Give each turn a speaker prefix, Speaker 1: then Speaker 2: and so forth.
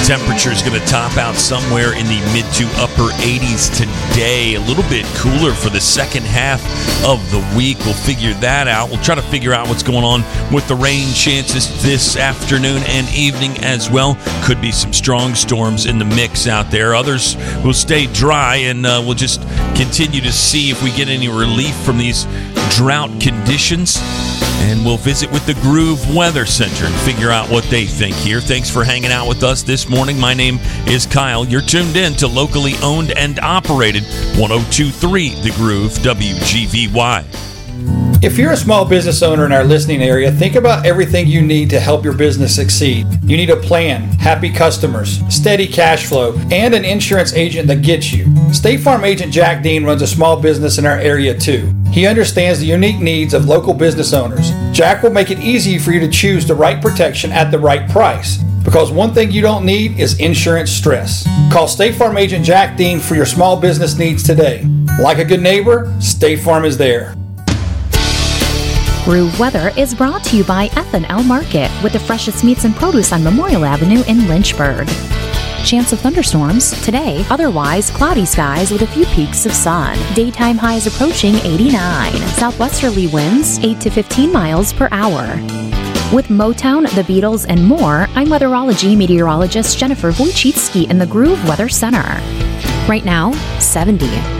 Speaker 1: Temperature is going to top out somewhere in the mid to upper 80s today. A little bit cooler for the second half of the week. We'll figure that out. We'll try to figure out what's going on with the rain chances this afternoon and evening as well. Could be some strong storms in the mix out there. Others will stay dry, and we'll just continue to see if we get any relief from these drought conditions. And we'll visit with the Groove Weather Center and figure out what they think here. Thanks for hanging out with us this morning. My name is Kyle. You're tuned in to locally owned and operated 102.3 The Groove, WGVY.
Speaker 2: If you're a small business owner in our listening area, think about everything you need to help your business succeed. You need a plan, happy customers, steady cash flow, and an insurance agent that gets you. State Farm agent Jack Dean runs a small business in our area too. He understands the unique needs of local business owners. Jack will make it easy for you to choose the right protection at the right price. Because one thing you don't need is insurance stress. Call State Farm agent Jack Dean for your small business needs today. Like a good neighbor, State Farm is there.
Speaker 3: Groove Weather is brought to you by F&L Market with the freshest meats and produce on Memorial Avenue in Lynchburg. Chance of thunderstorms today, otherwise cloudy skies with a few peaks of sun. Daytime highs approaching 89. Southwesterly winds 8 to 15 miles per hour. With Motown, the Beatles, and more, I'm weatherology meteorologist Jennifer Wojcicki in the Groove Weather Center. Right now, 70.